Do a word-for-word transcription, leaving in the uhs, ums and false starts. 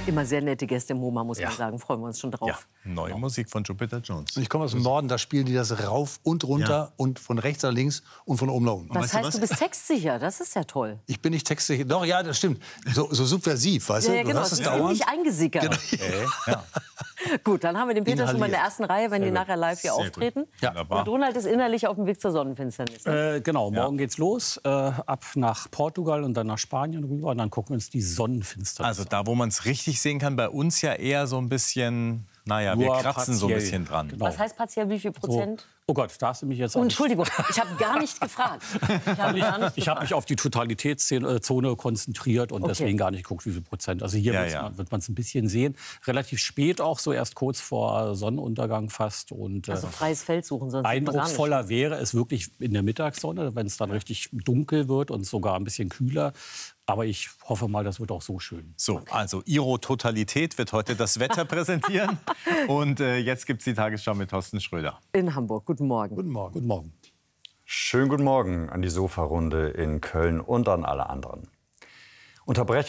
Immer sehr nette Gäste im MoMA, muss Ja. man sagen. Freuen wir uns schon drauf. Ja, neue Genau. Musik von Jupiter Jones. Und ich komme aus dem Norden, da spielen die das rauf und runter Ja. und von rechts nach links und von oben nach unten. Das weißt du heißt, was? du bist textsicher. Das ist ja toll. Ich bin nicht textsicher. Doch, ja, das stimmt. So, so subversiv, weißt Ja, du? ja, Du genau. hörst Das es ist dauernd. nicht eingesickert. Okay. Ja. Gut, dann haben wir den Peter schon mal in der Inhaliert. ersten Reihe, wenn die nachher live hier Sehr gut. auftreten. Ja. Wunderbar. Und Ronald ist innerlich auf dem Weg zur Sonnenfinsternis. Ne? Äh, genau, morgen geht's los. Äh, ab nach Portugal und dann nach Spanien rüber. Und dann gucken wir uns die Sonnenfinsternis Also an. da, wo man es richtig sehen kann, bei uns ja eher so ein bisschen, naja, wir Nur kratzen so ein partiell. bisschen dran. Genau. Was heißt partiell wie viel So. Prozent? Oh Gott, da hast du mich jetzt Oh, auch- Entschuldigung, ich habe gar nicht gefragt. Ich habe gar nicht Ich habe mich auf die Totalitätszone konzentriert und Okay. deswegen gar nicht geguckt, wie viel Prozent. Also hier Ja, wird's ja. man- wird man es ein bisschen sehen. Relativ spät auch, so erst kurz vor Sonnenuntergang fast. Und, äh, Also freies Feld suchen, sonst sieht man gar nicht. eindrucksvoller wäre es wirklich in der Mittagssonne, wenn es dann richtig dunkel wird und sogar ein bisschen kühler. Aber ich hoffe mal, das wird auch so schön. So, also Iro Totalität wird heute das Wetter präsentieren. Und äh, jetzt gibt es die Tagesschau mit Thorsten Schröder. In Hamburg. Guten Morgen. Guten Morgen. Guten Morgen. Schönen guten Morgen an die Sofa-Runde in Köln und an alle anderen. Unterbrechung